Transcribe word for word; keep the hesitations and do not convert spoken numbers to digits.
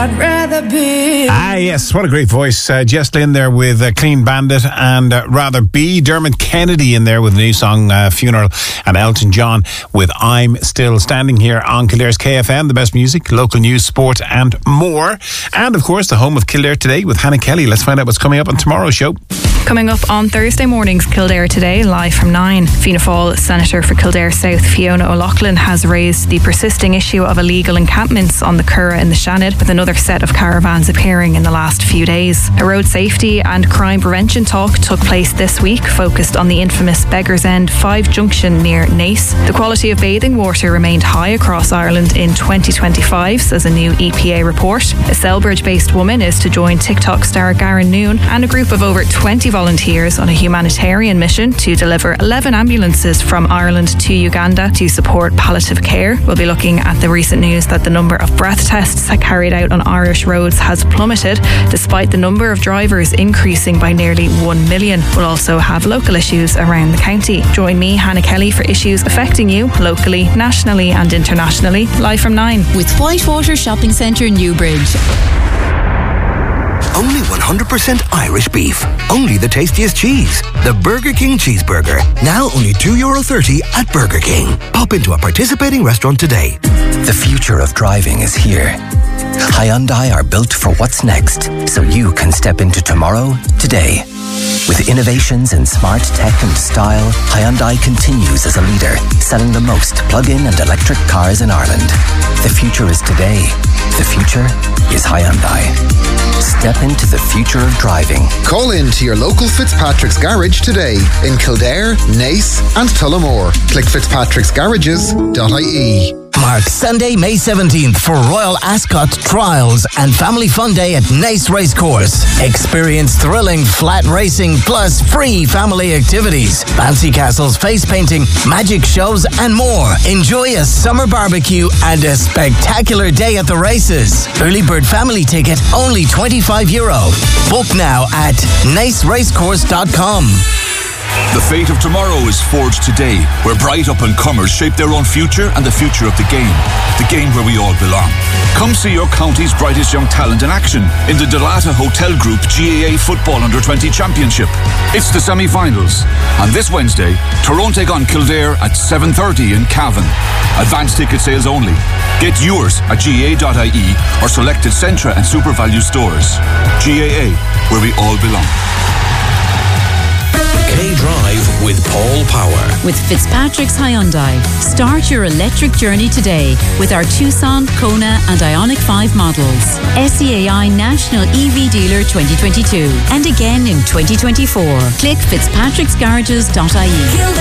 I'd rather be. Ah, yes, what a great voice. Uh, Jess Lynn there with uh, Clean Bandit, and uh, Rather Be. Dermot Kennedy in there with a new song, uh, Funeral, and Elton John with I'm Still Standing, here on Kildare's K F M, the best music, local news, sport and more. And of course, the home of Kildare Today with Hannah Kelly. Let's find out what's coming up on tomorrow's show. Coming up on Thursday morning's Kildare Today, live from nine. Fianna Fáil Senator for Kildare South, Fiona O'Loughlin, has raised the persisting issue of illegal encampments on the Curragh in the Shannon, with another set of caravans appearing in the last few days. A road safety and crime prevention talk took place this week, focused on the infamous Beggars End five junction near Naas. The quality of bathing water remained high across Ireland in twenty twenty-five, says a new E P A report. A Selbridge-based woman is to join TikTok star Garen Noon and a group of over twenty volunteers on a humanitarian mission to deliver eleven ambulances from Ireland to Uganda to support palliative care. We'll be looking at the recent news that the number of breath tests carried out on Irish roads has plummeted, despite the number of drivers increasing by nearly one million. We'll also have local issues around the county. Join me, Hannah Kelly, for issues affecting you locally, nationally and internationally, live from nine. With Whitewater Shopping Centre, Newbridge. Only one hundred percent Irish beef. Only the tastiest cheese. The Burger King Cheeseburger. Now only two euro thirty at Burger King. Pop into a participating restaurant today. The future of driving is here. Hyundai are built for what's next, so you can step into tomorrow, today. With innovations in smart tech and style, Hyundai continues as a leader, selling the most plug-in and electric cars in Ireland. The future is today. The future is Hyundai. Step into the future of driving. Call in to your local Fitzpatrick's Garage today in Kildare, Naas and Tullamore. Click fitzpatricks garages dot I E. Mark Sunday, May seventeenth for Royal Ascot Trials and Family Fun Day at Naas Racecourse. Experience thrilling flat racing plus free family activities, bouncy castles, face painting, magic shows and more. Enjoy a summer barbecue and a spectacular day at the races. Early bird family ticket only twenty-five euro. Book now at naas racecourse dot com. The fate of tomorrow is forged today, where bright up-and-comers shape their own future and the future of the game. The game where we all belong. Come see your county's brightest young talent in action in the Delata Hotel Group G A A Football Under twenty Championship. It's the semi-finals. And this Wednesday, Tyrone take on Kildare at seven thirty in Cavan. Advanced ticket sales only. Get yours at G A A dot I E or selected Centra and SuperValue stores. G A A, where we all belong. K-Drive with Paul Power. With Fitzpatrick's Hyundai. Start your electric journey today with our Tucson, Kona and Ioniq five models. S E A I National E V Dealer twenty twenty-two and again in twenty twenty-four. Click fitzpatricks garages dot I E.